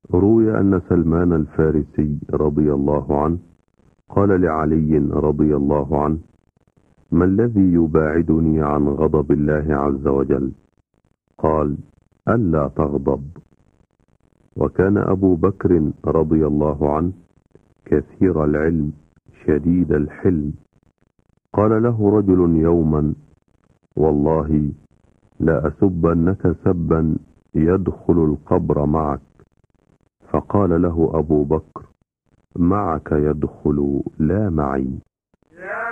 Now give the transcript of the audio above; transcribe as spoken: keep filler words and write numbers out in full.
روي أن سلمان الفارسي رضي الله عنه قال لعلي رضي الله عنه: ما الذي يباعدني عن غضب الله عز وجل؟ قال: ألا تغضب. وكان أبو بكر رضي الله عنه كثير العلم شديد الحلم. قال له رجل يوما: والله لأسبنك سبا يدخل القبر معك. فقال له أبو بكر: معك يدخل لا معي.